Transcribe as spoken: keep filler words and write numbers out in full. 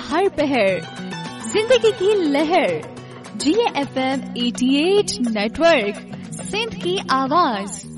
हर पहर जिंदगी की लहर। जी एफ एम अठासी नेटवर्क, सिंध की आवाज।